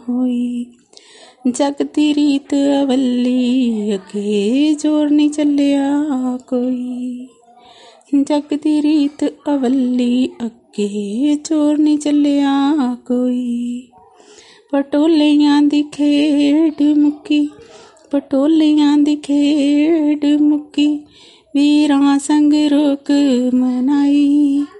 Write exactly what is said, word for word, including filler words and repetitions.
होई। जग दी रीत अवली अगे जोर नहीं चलिया कोई। जग दी रीत अवली अगे जोर नहीं चलिया कोई। पटोलियां दी खेड मुक्की पटोलियां दी खेड मुक्की वीरां संग रोक मनाई।